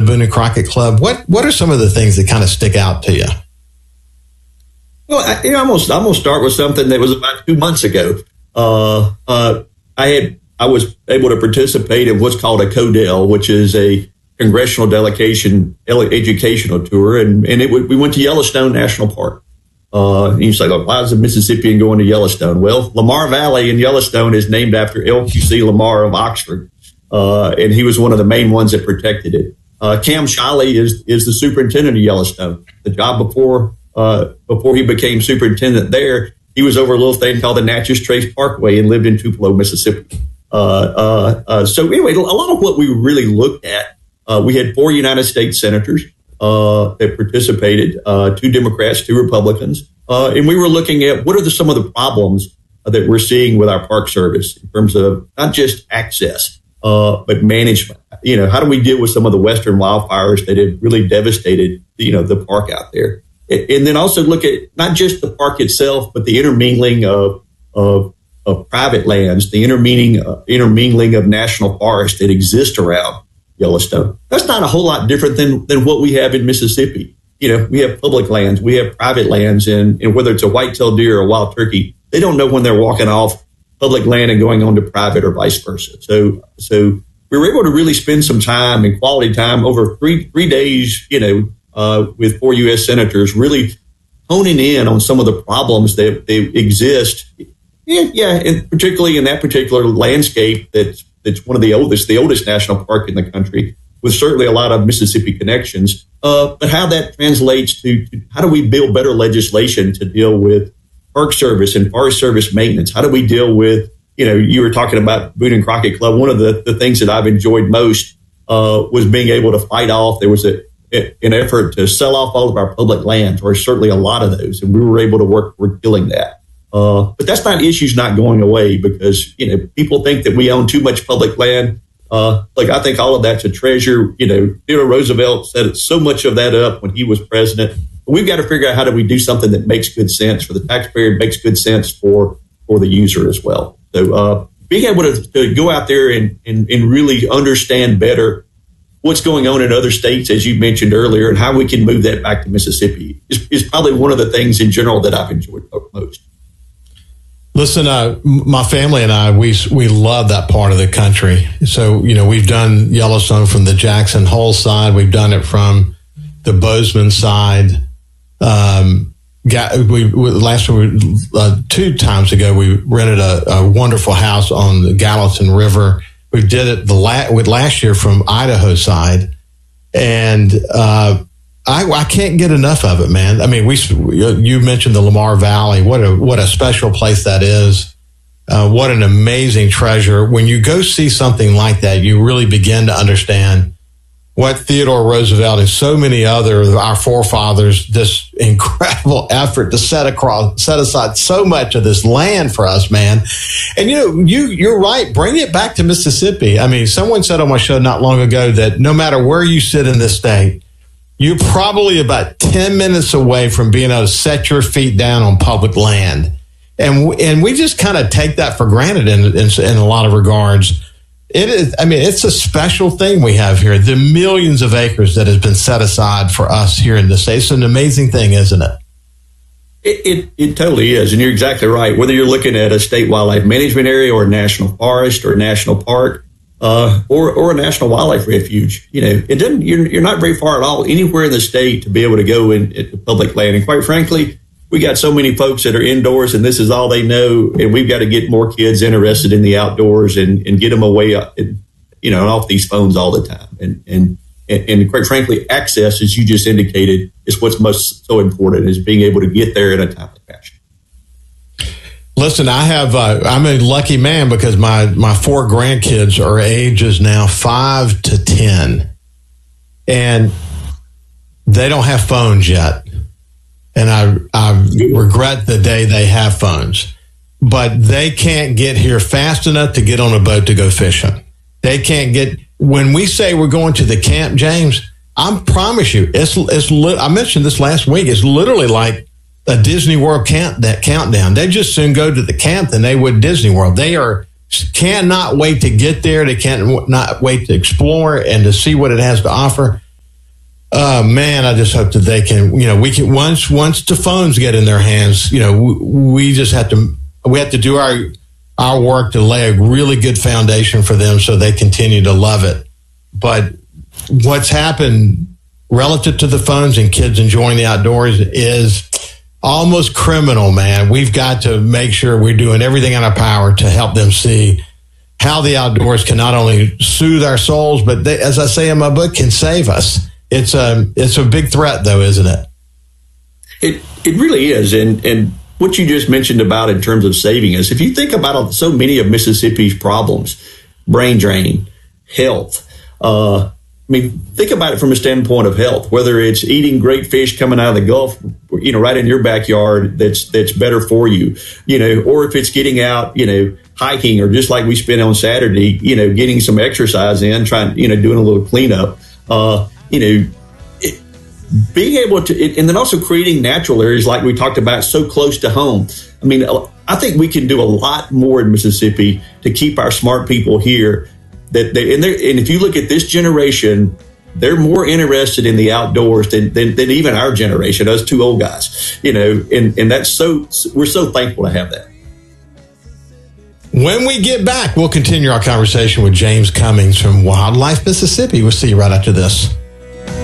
Boone and Crockett Club. What are some of the things that kind of stick out to you? Well, I'm gonna start with something that was about 2 months ago. I was able to participate in what's called a CODEL, which is a congressional delegation educational tour, and we went to Yellowstone National Park. And you say, like, why is a Mississippian going to Yellowstone? Well, Lamar Valley in Yellowstone is named after LQC Lamar of Oxford, and he was one of the main ones that protected it. Cam Shiley is the superintendent of Yellowstone. The job before he became superintendent there, he was over a little thing called the Natchez Trace Parkway and lived in Tupelo, Mississippi. So anyway, a lot of what we really looked at, we had 4 United States senators that participated, 2 Democrats, 2 Republicans, and we were looking at what are some of the problems that we're seeing with our Park Service in terms of not just access, but management. How do we deal with some of the western wildfires that have really devastated, the park out there? And then also look at not just the park itself, but the intermingling of private lands, the intermingling of national forests that exist around Yellowstone. That's not a whole lot different than what we have in Mississippi. We have public lands, we have private lands, and whether it's a white-tailed deer or a wild turkey, they don't know when they're walking off public land and going on to private or vice versa. So we were able to really spend some time and quality time over three days, with 4 U.S. senators, really honing in on some of the problems that exist. And particularly in that particular landscape that's one of the oldest national park in the country, with certainly a lot of Mississippi connections. But how that translates to how do we build better legislation to deal with Park Service and Forest Service maintenance? How do we deal with, you were talking about Boone and Crockett Club. One of the things that I've enjoyed most was being able to fight off. There was an effort to sell off all of our public lands, or certainly a lot of those, and we were able to work toward killing that. But that's not issues not going away because, people think that we own too much public land. I think all of that's a treasure. Theodore Roosevelt set so much of that up when he was president. But we've got to figure out how do we do something that makes good sense for the taxpayer, makes good sense for the user as well. So being able to go out there and really understand better what's going on in other states, as you mentioned earlier, and how we can move that back to Mississippi is probably one of the things in general that I've enjoyed most. Listen, my family and I, we love that part of the country. So, we've done Yellowstone from the Jackson Hole side. We've done it from the Bozeman side. 2 times ago, we rented a wonderful house on the Gallatin River. We did it last year from Idaho side. And, I can't get enough of it, man. I mean, you mentioned the Lamar Valley. What a special place that is. What an amazing treasure. When you go see something like that, you really begin to understand what Theodore Roosevelt and so many other of our forefathers, this incredible effort to set aside so much of this land for us, man. And you're right. Bring it back to Mississippi. I mean, someone said on my show not long ago that no matter where you sit in this state, you're probably about 10 minutes away from being able to set your feet down on public land. And we just kind of take that for granted in a lot of regards. It's a special thing we have here. The millions of acres that has been set aside for us here in the state. It's an amazing thing, isn't it? It totally is. And you're exactly right. Whether you're looking at a state wildlife management area or a national forest or a national park, or a national wildlife refuge, you're not very far at all anywhere in the state to be able to go into public land. And quite frankly, we got so many folks that are indoors and this is all they know. And we've got to get more kids interested in the outdoors and get them away, off these phones all the time. And quite frankly, access, as you just indicated, is what's most so important, is being able to get there in a timely fashion. Listen, I'm a lucky man because my 4 grandkids are ages now 5 to 10, and they don't have phones yet. And I regret the day they have phones, but they can't get here fast enough to get on a boat to go fishing. They can't get, when we say we're going to the camp, James, I promise you, I mentioned this last week, it's literally like a Disney World countdown. They just soon go to the camp than they would Disney World. They cannot wait to get there. They can't not wait to explore and to see what it has to offer. Man, I just hope that they can, we can, once the phones get in their hands, we just have to do our work to lay a really good foundation for them so they continue to love it. But what's happened relative to the phones and kids enjoying the outdoors is almost criminal, man. We've got to make sure we're doing everything in our power to help them see how the outdoors can not only soothe our souls, but they, as I say in my book, can save us. It's a big threat, though, isn't it? It really is. And what you just mentioned about in terms of saving us, if you think about so many of Mississippi's problems, brain drain, health, think about it from a standpoint of health, whether it's eating great fish coming out of the Gulf, right in your backyard, that's better for you, or if it's getting out, hiking, or just like we spent on Saturday, getting some exercise in, doing a little cleanup, being able to, and then also creating natural areas like we talked about so close to home. I think we can do a lot more in Mississippi to keep our smart people here. And if you look at this generation, they're more interested in the outdoors than even our generation, us two old guys, and that's we're so thankful to have that. When we get back, we'll continue our conversation with James Cummings from Wildlife Mississippi. We'll see you right after this.